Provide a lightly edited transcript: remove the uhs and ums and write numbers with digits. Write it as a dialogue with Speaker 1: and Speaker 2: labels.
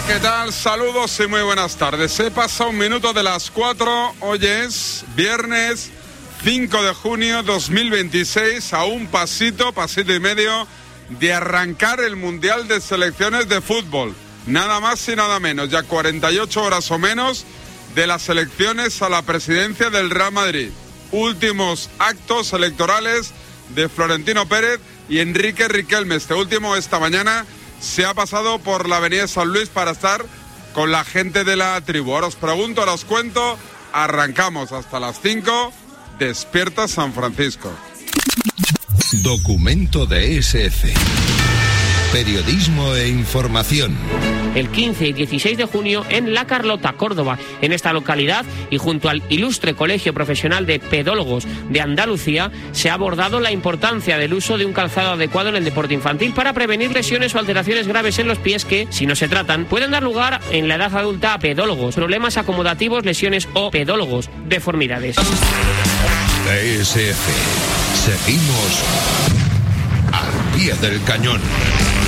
Speaker 1: ¿qué tal? Saludos y muy buenas tardes. Se pasa un minuto de las 4. Hoy es viernes 5 de junio 2026. A un pasito y medio de arrancar el Mundial de Selecciones de Fútbol. Nada más y nada menos. Ya 48 horas o menos de las elecciones a la presidencia del Real Madrid. Últimos actos electorales de Florentino Pérez y Enrique Riquelme. Este último esta mañana se ha pasado por la avenida San Luis para estar con la gente de la tribu. Ahora os pregunto, ahora os cuento. Arrancamos hasta las 5. Despierta San Francisco.
Speaker 2: Documento de SF. Periodismo e información.
Speaker 3: El 15 y 16 de junio en La Carlota, Córdoba. En esta localidad y junto al ilustre Colegio Profesional de Pedólogos de Andalucía se ha abordado la importancia del uso de un calzado adecuado en el deporte infantil para prevenir lesiones o alteraciones graves en los pies que, si no se tratan, pueden dar lugar en la edad adulta a pedólogos, problemas acomodativos, lesiones o pedólogos, deformidades.
Speaker 2: SF. Seguimos al pie del cañón.